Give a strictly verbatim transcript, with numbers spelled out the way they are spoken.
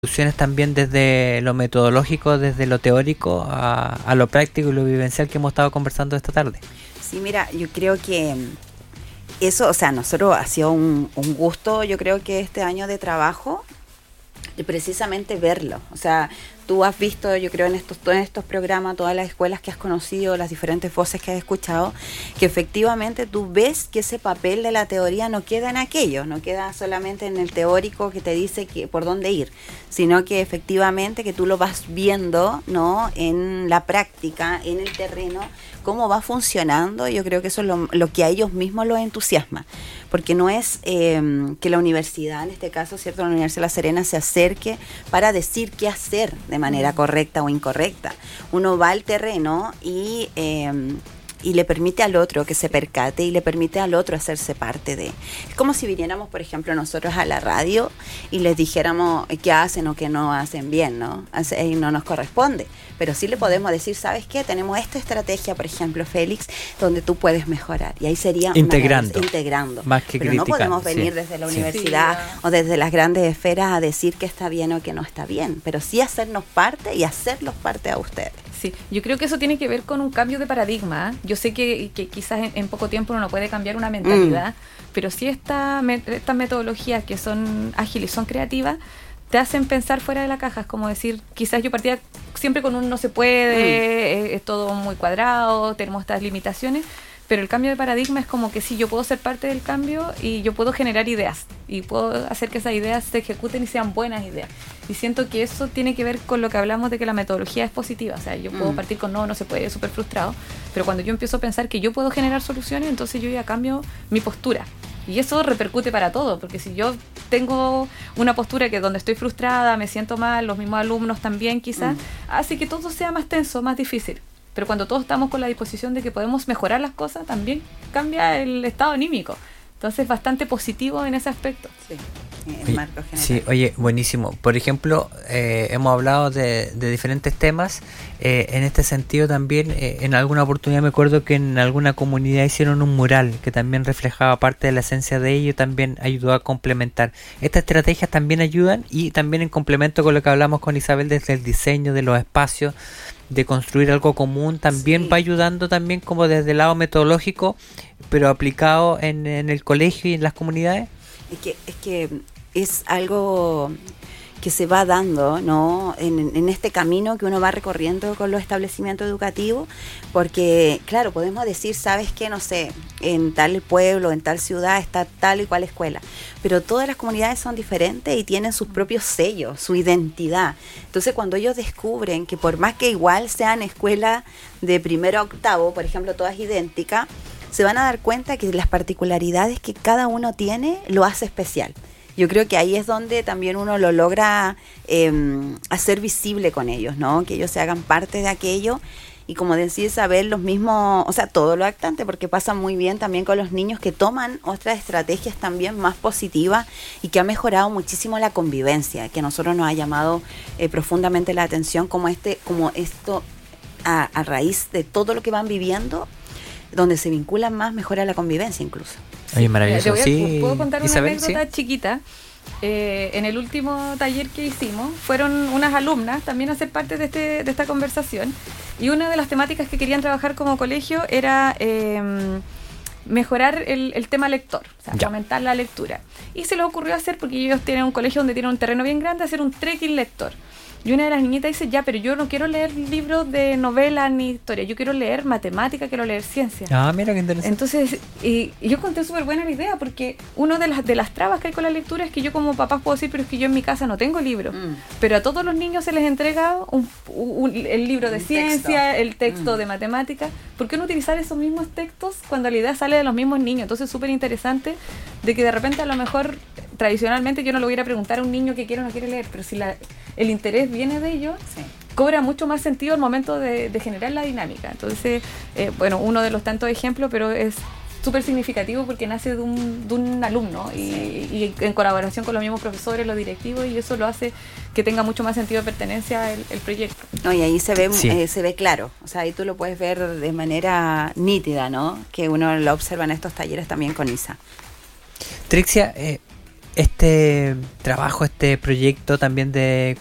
soluciones también desde lo metodológico, desde lo teórico a, a lo práctico y lo vivencial que hemos estado conversando esta tarde. Sí, mira, yo creo que eso, o sea, nosotros ha sido un, un gusto, yo creo que este año de trabajo, precisamente verlo. O sea, tú has visto, yo creo, en estos, en estos programas, todas las escuelas que has conocido, las diferentes voces que has escuchado, que efectivamente tú ves que ese papel de la teoría no queda en aquello, no queda solamente en el teórico que te dice que por dónde ir, sino que efectivamente que tú lo vas viendo, ¿no?, en la práctica, en el terreno, cómo va funcionando. Yo creo que eso es lo, lo que a ellos mismos los entusiasma, porque no es eh, que la universidad, en este caso, ¿cierto?, la Universidad de La Serena se acerque para decir qué hacer de manera correcta o incorrecta. Uno va al terreno y, eh, y le permite al otro que se percate y le permite al otro hacerse parte de. Es como si viniéramos, por ejemplo, nosotros a la radio y les dijéramos qué hacen o qué no hacen bien, ¿no? Y no nos corresponde. Pero sí le podemos decir, ¿sabes qué? Tenemos esta estrategia, por ejemplo, Félix, donde tú puedes mejorar. Y ahí sería integrando. Una, integrando. Más que Pero criticar, no podemos venir sí. desde la sí. universidad sí, o desde las grandes esferas a decir que está bien o que no está bien. Pero sí hacernos parte y hacerlos parte a ustedes. Sí, yo creo que eso tiene que ver con un cambio de paradigma. Yo sé que, que quizás en, en poco tiempo uno no puede cambiar una mentalidad, mm. pero sí esta, estas metodologías que son ágiles y son creativas, te hacen pensar fuera de la caja. Es como decir, quizás yo partía siempre con un no se puede, mm. es, es todo muy cuadrado, tenemos estas limitaciones, pero el cambio de paradigma es como que sí, yo puedo ser parte del cambio y yo puedo generar ideas y puedo hacer que esas ideas se ejecuten y sean buenas ideas. Y siento que eso tiene que ver con lo que hablamos de que la metodología es positiva. O sea, yo puedo mm. partir con no, no se puede, súper frustrado, pero cuando yo empiezo a pensar que yo puedo generar soluciones, entonces yo ya cambio mi postura. Y eso repercute para todo, porque si yo tengo una postura que donde estoy frustrada, me siento mal, los mismos alumnos también quizás, mm. hace que todo sea más tenso, más difícil. Pero cuando todos estamos con la disposición de que podemos mejorar las cosas, también cambia el estado anímico. Entonces, bastante positivo en ese aspecto. Sí, el marco general. Sí, oye, buenísimo. Por ejemplo, eh, hemos hablado de, de diferentes temas. Eh, en este sentido también, eh, en alguna oportunidad me acuerdo que en alguna comunidad hicieron un mural que también reflejaba parte de la esencia de ello y también ayudó a complementar. Estas estrategias también ayudan y también en complemento con lo que hablamos con Isabel desde el diseño de los espacios, de construir algo común, también sí. va ayudando también como desde el lado metodológico, pero aplicado en, en el colegio y en las comunidades. Es que es, que es algo que se va dando, ¿no?, en, en este camino que uno va recorriendo con los establecimientos educativos, porque, claro, podemos decir, ¿sabes qué? No sé, en tal pueblo, en tal ciudad está tal y cual escuela, pero todas las comunidades son diferentes y tienen sus propios sellos, su identidad. Entonces, cuando ellos descubren que por más que igual sean escuelas de primero a octavo, por ejemplo, todas idénticas, se van a dar cuenta que las particularidades que cada uno tiene lo hace especial. Yo creo que ahí es donde también uno lo logra eh, hacer visible con ellos, ¿no? Que ellos se hagan parte de aquello. Y como decía Isabel, los mismos, o sea, todo lo actante, porque pasa muy bien también con los niños que toman otras estrategias también más positivas y que ha mejorado muchísimo la convivencia, que a nosotros nos ha llamado eh, profundamente la atención, como este, como esto a, a raíz de todo lo que van viviendo, donde se vinculan más, mejora la convivencia incluso. Oye, maravilloso. Mira, sí, ¿puedo contar Isabel, una anécdota sí. chiquita? Eh, en el último taller que hicimos, fueron unas alumnas también a ser parte de, este, de esta conversación, y una de las temáticas que querían trabajar como colegio era eh, mejorar el, el tema lector, o sea, ya. aumentar la lectura. Y se les ocurrió hacer, porque ellos tienen un colegio donde tienen un terreno bien grande, hacer un trekking lector. Y una de las niñitas dice, ya, pero yo no quiero leer libros de novela ni historia, yo quiero leer matemática, quiero leer ciencia. Ah, mira qué interesante. Entonces, y, y yo encontré súper buena la idea, porque una de las, de las trabas que hay con la lectura es que yo como papá puedo decir, pero es que yo en mi casa no tengo libro. Mm. Pero a todos los niños se les entrega un, un, un, el libro de un ciencia, texto. el texto mm. de matemática. ¿Por qué no utilizar esos mismos textos cuando la idea sale de los mismos niños? Entonces es súper interesante de que de repente a lo mejor tradicionalmente yo no le voy a preguntar a un niño que quiere o no quiere leer, pero si la, el interés viene de ellos, sí. cobra mucho más sentido al momento de, de generar la dinámica. Entonces, eh, bueno, uno de los tantos ejemplos, pero es súper significativo porque nace de un, de un alumno y, sí. y en colaboración con los mismos profesores, los directivos, y eso lo hace que tenga mucho más sentido de pertenencia el, el proyecto. No, y ahí se ve, sí. eh, se ve claro, o sea, ahí tú lo puedes ver de manera nítida, ¿no? Que uno lo observa en estos talleres también con Isa. Trixia, eh, este trabajo, este proyecto también de